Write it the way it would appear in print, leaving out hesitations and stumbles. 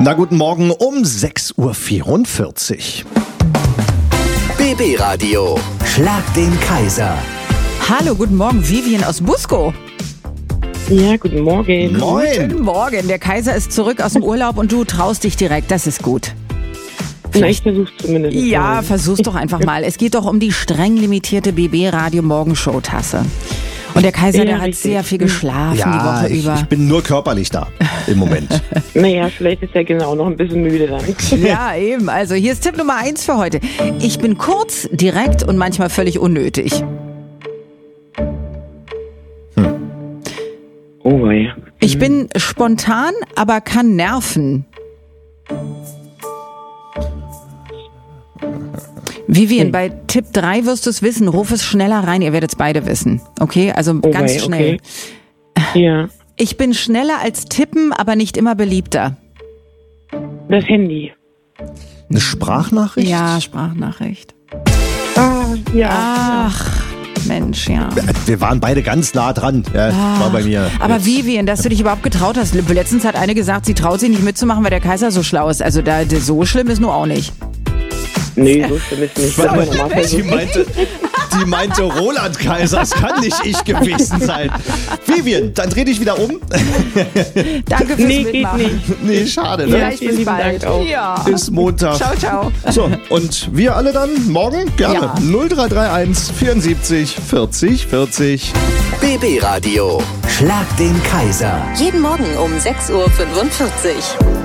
Na, guten Morgen um 6.44 Uhr. BB Radio. Schlag den Kaiser. Hallo, guten Morgen, Vivian aus Busko. Ja, guten Morgen. Moin. Guten Morgen, der Kaiser ist zurück aus dem Urlaub und du traust dich direkt, das ist gut. Na, ich versuch's zumindest. Ja, mal. versuch's doch einfach mal. Es geht doch um die streng limitierte BB Radio Morgenshow-Tasse. Und der Kaiser, der Ja, hat richtig. sehr viel geschlafen die Ja, Woche ich über. bin nur körperlich da im Moment. Naja, vielleicht ist er genau noch ein bisschen müde dann. Ja, eben. Also hier ist Tipp Nummer 1 für heute. Ich bin kurz, direkt und manchmal völlig unnötig. Oh, wei. Ich bin spontan, aber kann nerven. Vivian, bei Tipp 3 wirst du es wissen. Ruf es schneller rein. Ihr werdet es beide wissen. Okay? Also Oh, ganz wei, schnell. okay. Ja, Ich bin schneller als Tippen, aber nicht immer beliebter. das Handy. Eine Sprachnachricht? Ja, Sprachnachricht. Ja. Ach, Mensch, ja. Wir waren beide ganz nah dran. Ja, war bei mir. Aber Vivian, dass du dich überhaupt getraut hast. Letztens hat eine gesagt, sie traut sich nicht mitzumachen, weil der Kaiser so schlau ist. Also so schlimm ist nur auch nicht. Nee, so schlimm ist nicht. Warte mal, Ich mach mal so. die meinte Roland Kaiser, das kann nicht ich gewesen sein. Vivian, dann dreh dich wieder um. Danke fürs Nee, geht Mitmachen. nicht. Nee, schade, ne? Vielleicht vielen bis lieben bald. Dank auch. Ja. Bis Montag. Ciao, ciao. So, und wir alle dann morgen? Gerne. Ja. 0331 74 40 40. BB Radio. Schlag den Kaiser. Jeden Morgen um 6.45 Uhr.